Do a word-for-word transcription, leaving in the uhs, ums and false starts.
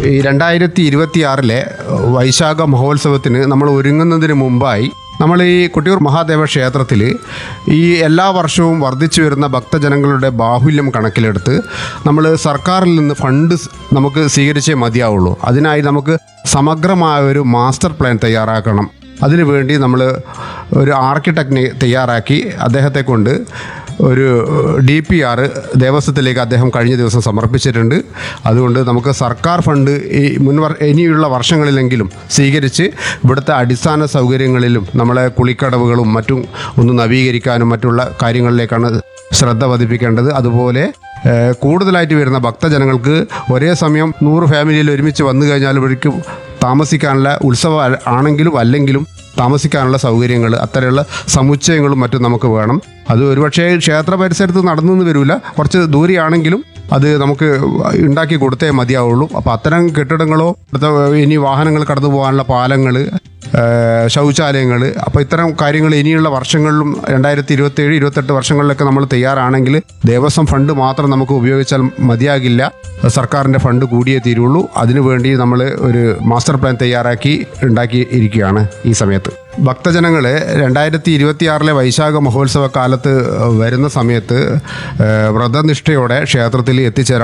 ഈ രണ്ടായിരത്തി ഇരുപത്തി ആറിലെ വൈശാഖ മഹോത്സവത്തിന് നമ്മൾ ഒരുങ്ങുന്നതിന് മുമ്പായി നമ്മൾ ഈ കൊട്ടിയൂർ മഹാദേവ ക്ഷേത്രത്തിൽ ഈ എല്ലാ വർഷവും വർദ്ധിച്ചു വരുന്ന ഭക്തജനങ്ങളുടെ ബാഹുല്യം കണക്കിലെടുത്ത് നമ്മൾ സർക്കാരിൽ നിന്ന് ഫണ്ട് സ് നമുക്ക് സ്വീകരിച്ചേ മതിയാവുള്ളൂ. അതിനായി നമുക്ക് സമഗ്രമായ ഒരു മാസ്റ്റർ പ്ലാൻ തയ്യാറാക്കണം. അതിനുവേണ്ടി നമ്മൾ ഒരു ആർക്കിടെക്റ്റിനെ തയ്യാറാക്കി അദ്ദേഹത്തെ കൊണ്ട് ഒരു ഡി പി ആർ ദേവസ്വത്തിലേക്ക് അദ്ദേഹം കഴിഞ്ഞ ദിവസം സമർപ്പിച്ചിട്ടുണ്ട്. അതുകൊണ്ട് നമുക്ക് സർക്കാർ ഫണ്ട് ഈ മുൻവർ ഇനിയുള്ള വർഷങ്ങളിലെങ്കിലും സ്വീകരിച്ച് ഇവിടുത്തെ അടിസ്ഥാന സൗകര്യങ്ങളിലും നമ്മളെ കുളിക്കടവുകളും മറ്റും ഒന്ന് നവീകരിക്കാനും മറ്റുള്ള കാര്യങ്ങളിലേക്കാണ് ശ്രദ്ധ പതിപ്പിക്കേണ്ടത്. അതുപോലെ കൂടുതലായിട്ട് വരുന്ന ഭക്തജനങ്ങൾക്ക് ഒരേ സമയം നൂറ് ഫാമിലിയിൽ ഒരുമിച്ച് വന്നു കഴിഞ്ഞാൽ ഇവർക്ക് താമസിക്കാനുള്ള ഉത്സവം ആണെങ്കിലും അല്ലെങ്കിലും താമസിക്കാനുള്ള സൗകര്യങ്ങൾ അത്തരമുള്ള സമുച്ചയങ്ങളും മറ്റും നമുക്ക് വേണം. അത് ഒരുപക്ഷേ ക്ഷേത്ര പരിസരത്ത് നടന്നു വരില്ല, കുറച്ച് ദൂരെയാണെങ്കിലും അത് നമുക്ക് ഉണ്ടാക്കി കൊടുത്തേ മതിയാവുള്ളൂ. അപ്പോൾ അത്തരം കെട്ടിടങ്ങളോ ഇനി വാഹനങ്ങൾ കടന്നു പോകാനുള്ള പാലങ്ങൾ, ശൗചാലയങ്ങൾ, അപ്പോൾ ഇത്തരം കാര്യങ്ങൾ ഇനിയുള്ള വർഷങ്ങളിലും രണ്ടായിരത്തി ഇരുപത്തേഴ് ഇരുപത്തെട്ട് വർഷങ്ങളിലൊക്കെ നമ്മൾ തയ്യാറാണെങ്കിൽ ദേവസ്വം ഫണ്ട് മാത്രം നമുക്ക് ഉപയോഗിച്ചാൽ മതിയാകില്ല. സർക്കാരിൻ്റെ ഫണ്ട് കൂടിയേ തീരുള്ളൂ. അതിനുവേണ്ടി നമ്മൾ ഒരു മാസ്റ്റർ പ്ലാൻ തയ്യാറാക്കി ഉണ്ടാക്കി ഇരിക്കുകയാണ് ഈ സമയത്ത്. ഭക്തജനങ്ങൾ രണ്ടായിരത്തി ഇരുപത്തി ആറിലെ വൈശാഖ മഹോത്സവ കാലത്ത് വരുന്ന സമയത്ത് വ്രതനിഷ്ഠയോടെ ക്ഷേത്രത്തിൽ എത്തിച്ചേരാൻ